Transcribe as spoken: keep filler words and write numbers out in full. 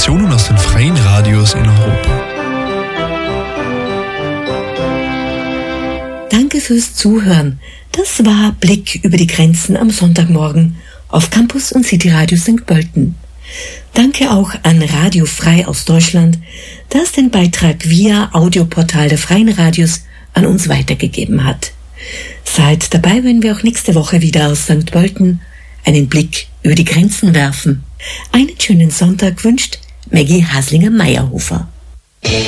Informationen aus den freien Radios in Europa. Danke fürs Zuhören. Das war Blick über die Grenzen am Sonntagmorgen auf Campus und City Radio Sankt Pölten. Danke auch an Radio Frei aus Deutschland, das den Beitrag via Audioportal der Freien Radios an uns weitergegeben hat. Seid dabei, wenn wir auch nächste Woche wieder aus Sankt Pölten einen Blick über die Grenzen werfen. Einen schönen Sonntag wünscht Maggie Haslinger-Meyerhofer.